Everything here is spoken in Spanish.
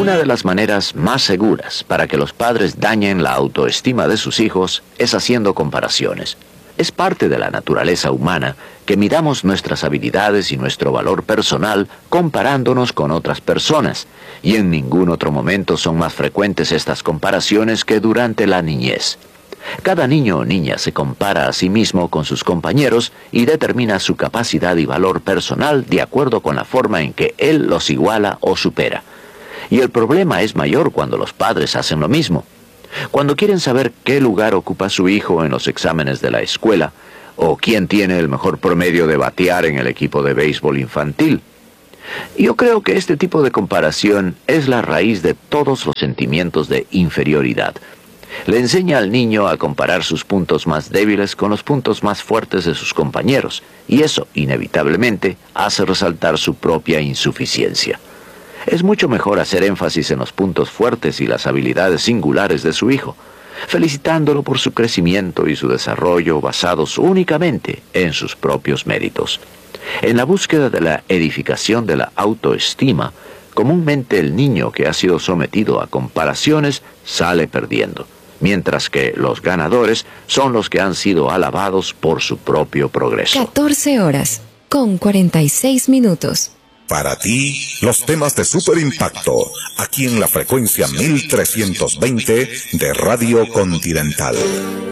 Una de las maneras más seguras para que los padres dañen la autoestima de sus hijos es haciendo comparaciones. Es parte de la naturaleza humana que midamos nuestras habilidades y nuestro valor personal comparándonos con otras personas, y en ningún otro momento son más frecuentes estas comparaciones que durante la niñez. Cada niño o niña se compara a sí mismo con sus compañeros y determina su capacidad y valor personal de acuerdo con la forma en que él los iguala o supera. Y el problema es mayor cuando los padres hacen lo mismo. Cuando quieren saber qué lugar ocupa su hijo en los exámenes de la escuela, o quién tiene el mejor promedio de batear en el equipo de béisbol infantil. Yo creo que este tipo de comparación es la raíz de todos los sentimientos de inferioridad. Le enseña al niño a comparar sus puntos más débiles con los puntos más fuertes de sus compañeros, y eso, inevitablemente, hace resaltar su propia insuficiencia. Es mucho mejor hacer énfasis en los puntos fuertes y las habilidades singulares de su hijo, felicitándolo por su crecimiento y su desarrollo basados únicamente en sus propios méritos. En la búsqueda de la edificación de la autoestima, comúnmente el niño que ha sido sometido a comparaciones sale perdiendo, mientras que los ganadores son los que han sido alabados por su propio progreso. 14 horas, con 46 minutos. Para ti, los temas de super impacto, aquí en la frecuencia 1320 de Radio Continental.